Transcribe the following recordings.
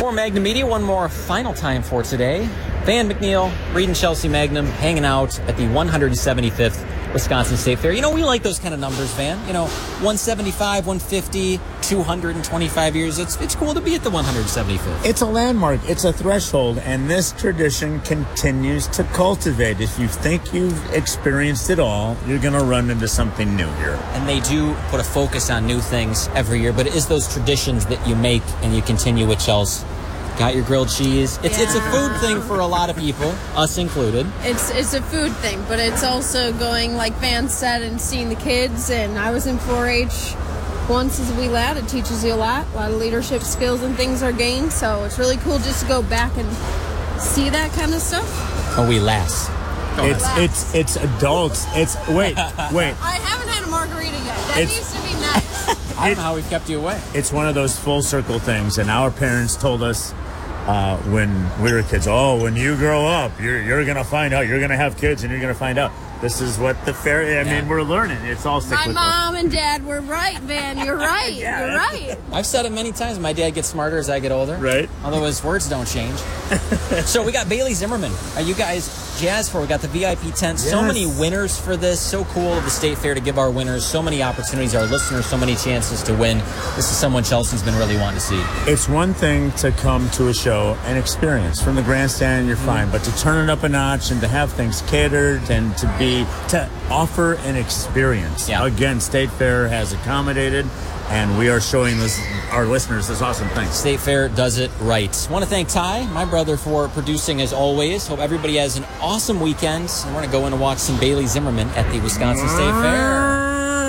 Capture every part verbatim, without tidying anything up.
For Magnum Media, one more final time for today. Van McNeil, Reed and Chelsea Magnum hanging out at the one hundred seventy-fifth Wisconsin State Fair. You know, we like those kind of numbers, Van. You know, one seventy-five, one fifty, two hundred twenty-five years. It's it's cool to be at the one hundred seventy-fifth. It's a landmark. It's a threshold, and this tradition continues to cultivate. If you think you've experienced it all, you're going to run into something new here. And they do put a focus on new things every year, but it is those traditions that you make and you continue with, Chelsea. Got your grilled cheese. It's yeah. it's a food thing for a lot of people, us included. It's it's a food thing, but it's also going, like Van said, and seeing the kids. And I was in four H once as a wee lad. It teaches you a lot. A lot of leadership skills and things are gained. So it's really cool just to go back and see that kind of stuff. Oh, we lass. Oh, it's lass. it's it's adults. It's wait wait. I haven't had a margarita yet. That It's- needs to be nice. I don't know how we've kept you away. It's one of those full circle things, and our parents told us uh, when we were kids, oh, when you grow up, you're you're gonna find out. You're gonna have kids, and you're gonna find out. This is what the fair. I Yeah. mean, we're learning. It's all My cyclical. mom and dad were right, Van. You're right. Yeah, You're right. I've said it many times. My dad gets smarter as I get older. Right. Although his words don't change. So we got Bailey Zimmerman. Are you guys jazzed for? We got the V I P tent. So Yes. many winners for this. So cool of the State Fair to give our winners so many opportunities, our listeners so many chances to win. This is someone Chelsea's been really wanting to see. It's one thing to come to a show and experience from the grandstand, you're fine, but to turn it up a notch and to have things catered and to be to offer an experience. Yeah. Again, State Fair has accommodated, and we are showing this our listeners this awesome thing. State Fair does it right. Want to thank Ty, my brother, for producing as always. Hope everybody has an awesome weekend. And we're going to go in and watch some Bailey Zimmerman at the Wisconsin State Fair.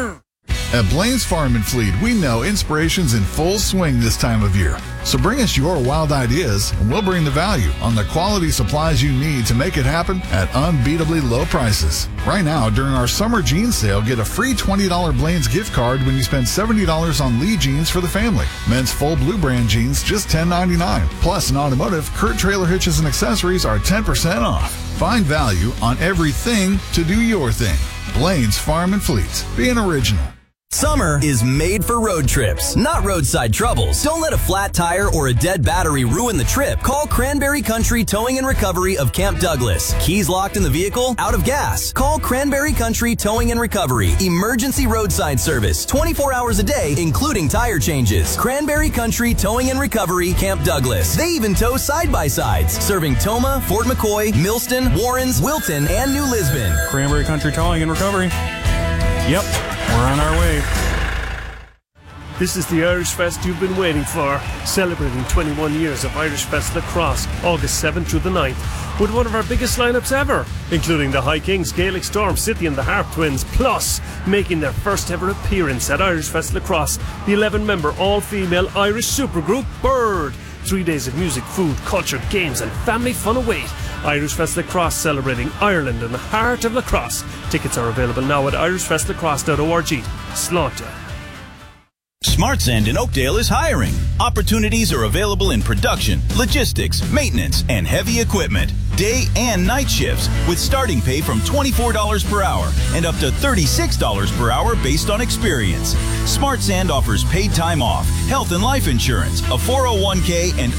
At Blaine's Farm and Fleet, we know inspiration's in full swing this time of year. So bring us your wild ideas, and we'll bring the value on the quality supplies you need to make it happen at unbeatably low prices. Right now, during our summer jeans sale, get a free twenty dollars Blaine's gift card when you spend seventy dollars on Lee jeans for the family. Men's full blue brand jeans, just ten ninety-nine. Plus, in automotive, Kurt Trailer Hitches and Accessories are ten percent off. Find value on everything to do your thing. Blaine's Farm and Fleet. Being original. Summer is made for road trips, not roadside troubles. Don't let a flat tire or a dead battery ruin the trip. Call Cranberry Country Towing and Recovery of Camp Douglas. Keys locked in the vehicle? Out of gas? Call Cranberry Country Towing and Recovery. Emergency roadside service, twenty-four hours a day, including tire changes. Cranberry Country Towing and Recovery, Camp Douglas. They even tow side-by-sides, serving Toma, Fort McCoy, Millston, Warrens, Wilton, and New Lisbon. Cranberry Country Towing and Recovery. Yep, we're on our way. This is the Irish Fest you've been waiting for, celebrating twenty-one years of Irish Fest Lacrosse, August seventh through the ninth, with one of our biggest lineups ever, including the High Kings, Gaelic Storm, City and the Harp Twins, plus making their first ever appearance at Irish Fest Lacrosse, the eleven-member all-female Irish supergroup Bird. Three days of music, food, culture, games and family fun await. Irish Fest Lacrosse, celebrating Ireland and the heart of lacrosse. Tickets are available now at irish fest lacrosse dot org. Slaughter. SmartSand in Oakdale is hiring. Opportunities are available in production, logistics, maintenance, and heavy equipment. Day and night shifts with starting pay from twenty-four dollars per hour and up to thirty-six dollars per hour based on experience. SmartSand offers paid time off, health and life insurance, a four oh one k, and